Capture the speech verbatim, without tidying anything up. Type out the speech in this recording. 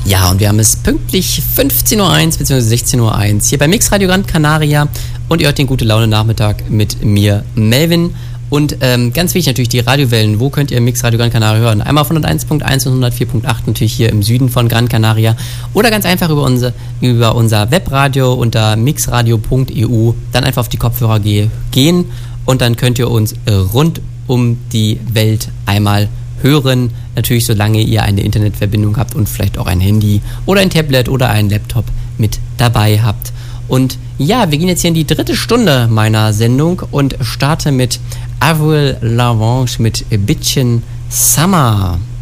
Ja, und wir haben es pünktlich fünfzehn Uhr eins bzw. sechzehn Uhr eins hier bei Mix Radio Gran Canaria und ihr hört den Gute-Laune-Nachmittag mit mir, Melvin. Und ähm, ganz wichtig natürlich die Radiowellen. Wo könnt ihr Mix Radio Gran Canaria hören? Einmal auf hunderteins Punkt eins und hundertvier Punkt acht natürlich hier im Süden von Gran Canaria. Oder ganz einfach über unser, über unser Webradio unter mixradio punkt e u. Dann einfach auf die Kopfhörer ge- gehen und dann könnt ihr uns äh, rund um die Welt einmal hören. Natürlich solange ihr eine Internetverbindung habt und vielleicht auch ein Handy oder ein Tablet oder ein Laptop mit dabei habt. Und ja, wir gehen jetzt hier in die dritte Stunde meiner Sendung und starten mit Avril Lavigne mit Bitchin' Summer.